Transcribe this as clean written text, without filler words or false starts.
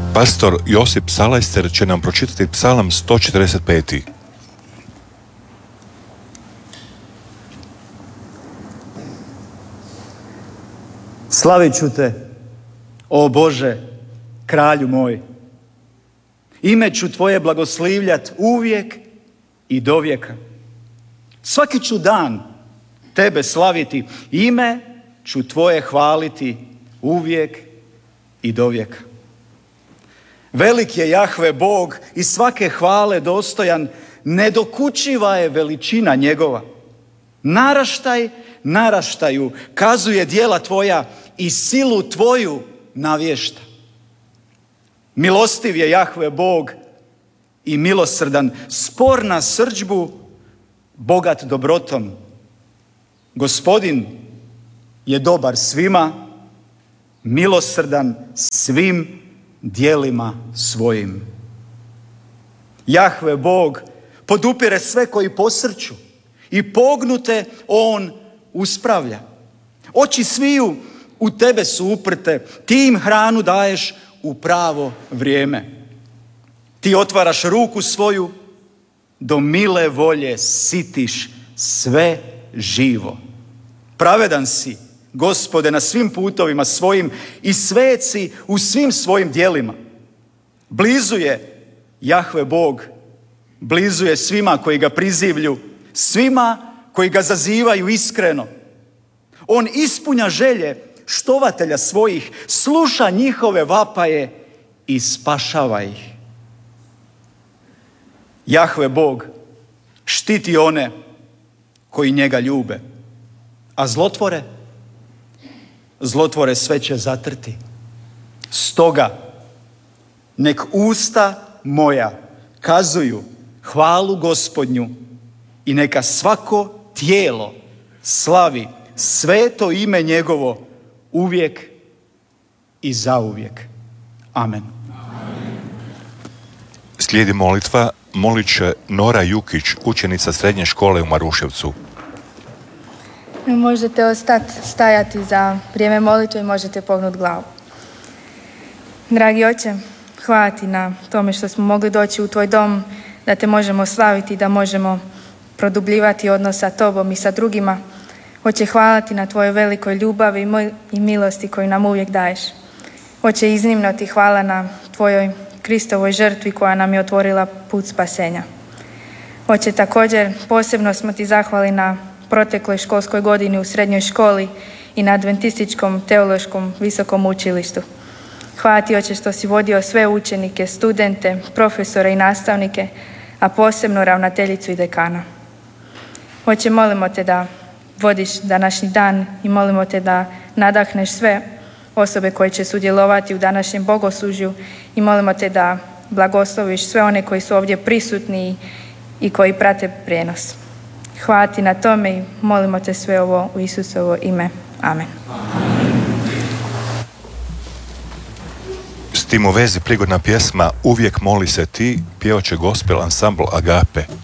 Pastor Josip Salajster će nam pročitati psalam 145. Slavit ću te, o Bože, kralju moj. Ime ću tvoje blagoslivljat uvijek i dovijeka. Svaki ću dan tebe slaviti, ime ću tvoje hvaliti uvijek i dovijeka. Velik je Jahve Bog i svake hvale dostojan, nedokučiva je veličina njegova. Naraštaj naraštaju kazuje djela tvoja i silu tvoju navješta. Milostiv je Jahve Bog i milosrdan, spor na srdžbu, bogat dobrotom. Gospodin je dobar svima, milosrdan svim djelima svojim. Jahve Bog podupire sve koji posrću i pognute on uspravlja. Oči sviju u tebe su uprte, ti im hranu daješ u pravo vrijeme. Ti otvaraš ruku svoju, do mile volje sitiš sve živo. Pravedan si, Gospode, na svim putovima svojim i sveci u svim svojim djelima. Blizu je Jahve Bog, blizu je svima koji ga prizivlju, svima koji ga zazivaju iskreno. On ispunja želje štovatelja svojih, sluša njihove vapaje i spašava ih. Jahve Bog štiti one koji njega ljube, a zlotvore sve će zatrti. Stoga nek usta moja kazuju hvalu Gospodnju i neka svako tijelo slavi sveto ime njegovo uvijek i zauvijek. Amen. Slijedi molitva, molit će Nora Jukić, učenica srednje škole u Maruševcu. Možete stajati za vrijeme molitve i možete pognuti glavu. Dragi Oče, hvala ti na tome što smo mogli doći u tvoj dom, da te možemo slaviti, da možemo produbljivati odnos sa tobom i sa drugima. Oče, hvala ti na tvojoj velikoj ljubavi i milosti koju nam uvijek daješ. Oče, iznimno ti hvala na tvojoj Kristovoj žrtvi koja nam je otvorila put spasenja. Oče, također posebno smo ti zahvali na protekloj školskoj godini u srednjoj školi i na Adventističkom teološkom visokom učilištu. Hvala ti, Oče, što si vodio sve učenike, studente, profesore i nastavnike, a posebno ravnateljicu i dekana. Oče, molimo te da vodiš današnji dan i molimo te da nadahneš sve osobe koje će sudjelovati u današnjem bogoslužju i molimo te da blagosloviš sve one koji su ovdje prisutni i koji prate prijenos. Hvala ti na tome i molimo te sve ovo u Isusovo ime. Amen. S tim u vezi prigodna pjesma Uvijek moli se ti, pjevat će gospel ansambl Agape.